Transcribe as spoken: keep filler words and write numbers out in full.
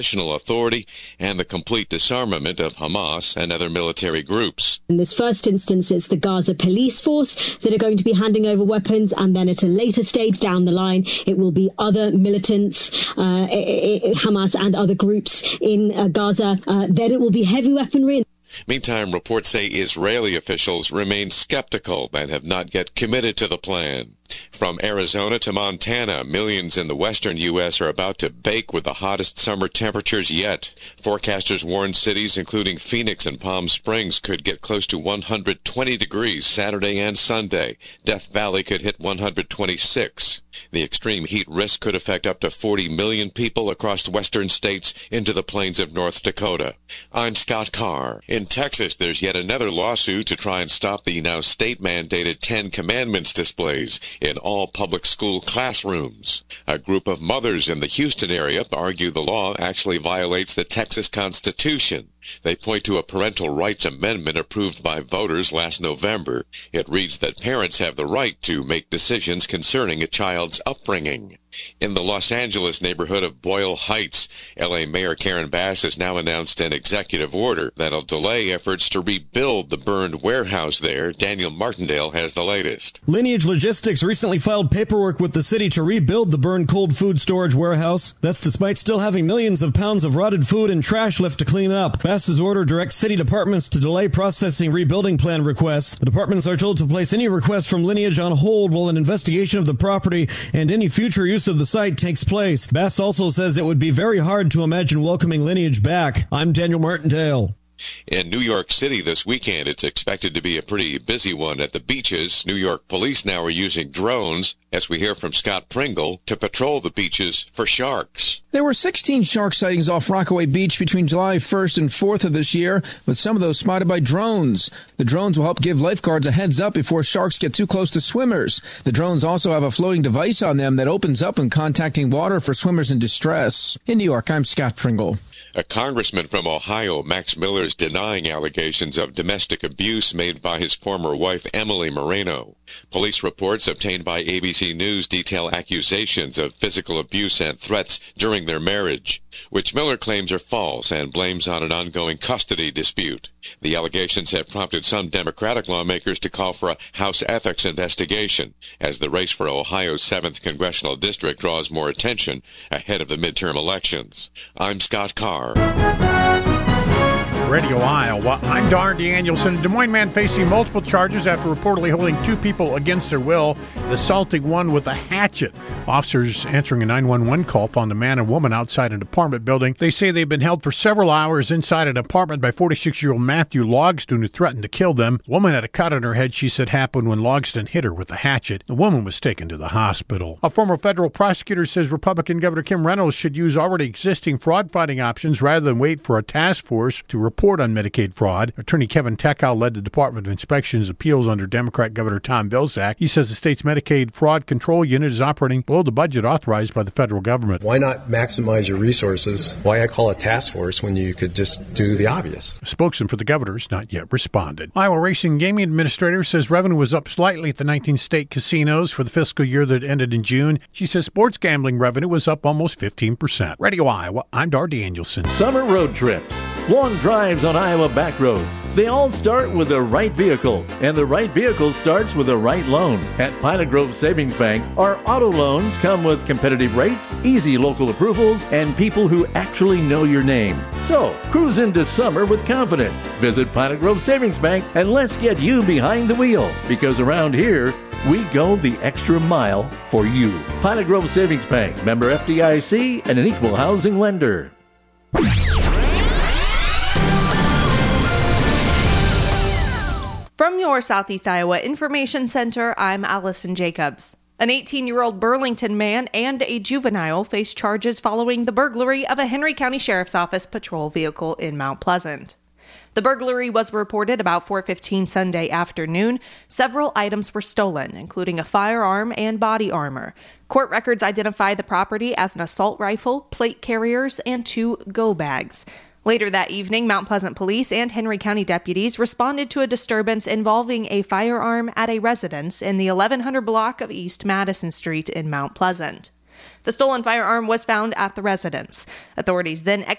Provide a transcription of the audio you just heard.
authority and the complete disarmament of Hamas and other military groups. In this first instance, it's the Gaza police force that are going to be handing over weapons, and then at a later stage down the line, it will be other militants, uh, Hamas and other groups in uh, Gaza. Uh, then it will be heavy weaponry. Meantime, reports say Israeli officials remain skeptical and have not yet committed to the plan. From Arizona to Montana, millions in the western U S are about to bake with the hottest summer temperatures yet. Forecasters warn cities including Phoenix and Palm Springs could get close to one hundred twenty degrees Saturday and Sunday. Death Valley could hit one hundred twenty-six. The extreme heat risk could affect up to forty million people across western states into the plains of North Dakota. I'm Scott Carr. In Texas, there's yet another lawsuit to try and stop the now state-mandated Ten Commandments displays in all public school classrooms. A group of mothers in the Houston area argue the law actually violates the Texas Constitution. They point to a parental rights amendment approved by voters last November. It reads that parents have the right to make decisions concerning a child's upbringing. In the Los Angeles neighborhood of Boyle Heights, L A Mayor Karen Bass has now announced an executive order that'll delay efforts to rebuild the burned warehouse there. Daniel Martindale has the latest. Lineage Logistics recently filed paperwork with the city to rebuild the burned cold food storage warehouse. That's despite still having millions of pounds of rotted food and trash left to clean up. Bass's order directs city departments to delay processing rebuilding plan requests. The departments are told to place any requests from Lineage on hold while an investigation of the property and any future use of the site takes place. Bass also says it would be very hard to imagine welcoming Lineage back. I'm Daniel Martindale. In New York City this weekend, it's expected to be a pretty busy one at the beaches. New York police now are using drones, as we hear from Scott Pringle, to patrol the beaches for sharks. There were sixteen shark sightings off Rockaway Beach between July first and fourth of this year, with some of those spotted by drones. The drones will help give lifeguards a heads up before sharks get too close to swimmers. The drones also have a floating device on them that opens up when contacting water for swimmers in distress. In New York, I'm Scott Pringle. A congressman from Ohio, Max Miller, is denying allegations of domestic abuse made by his former wife, Emily Moreno. Police reports obtained by A B C News detail accusations of physical abuse and threats during their marriage, which Miller claims are false and blames on an ongoing custody dispute. The allegations have prompted some Democratic lawmakers to call for a House ethics investigation as the race for Ohio's seventh congressional district draws more attention ahead of the midterm elections. I'm Scott Carr. Radio Iowa. I'm Dar Danielson. A Des Moines man facing multiple charges after reportedly holding two people against their will, assaulting one with a hatchet. Officers answering a nine one one call found a man and woman outside an apartment building. They say they've been held for several hours inside an apartment by forty-six-year-old Matthew Logston, who threatened to kill them. The woman had a cut on her head she said happened when Logston hit her with a hatchet. The woman was taken to the hospital. A former federal prosecutor says Republican Governor Kim Reynolds should use already existing fraud-fighting options rather than wait for a task force to report on Medicaid fraud. Attorney Kevin Techow led the Department of Inspection's appeals under Democrat Governor Tom Vilsack. He says the state's Medicaid fraud control unit is operating below the budget authorized by the federal government. Why not maximize your resources? Why I call a task force when you could just do the obvious? A spokesman for the governor's not yet responded. Iowa Racing Gaming Administrator says revenue was up slightly at the nineteen state casinos for the fiscal year that ended in June. She says sports gambling revenue was up almost fifteen percent. Radio Iowa, I'm Dar Danielson. Summer road trips, long drives on Iowa back roads. They all start with the right vehicle, and the right vehicle starts with the right loan. At Pilot Grove Savings Bank, our auto loans come with competitive rates, easy local approvals, and people who actually know your name. So, cruise into summer with confidence. Visit Pilot Grove Savings Bank and let's get you behind the wheel, because around here, we go the extra mile for you. Pilot Grove Savings Bank, member F D I C, and an equal housing lender. From your Southeast Iowa Information Center, I'm Allison Jacobs. An eighteen-year-old Burlington man and a juvenile face charges following the burglary of a Henry County Sheriff's Office patrol vehicle in Mount Pleasant. The burglary was reported about four fifteen Sunday afternoon. Several items were stolen, including a firearm and body armor. Court records identify the property as an assault rifle, plate carriers, and two go bags. Later that evening, Mount Pleasant police and Henry County deputies responded to a disturbance involving a firearm at a residence in the eleven hundred block of East Madison Street in Mount Pleasant. The stolen firearm was found at the residence. Authorities then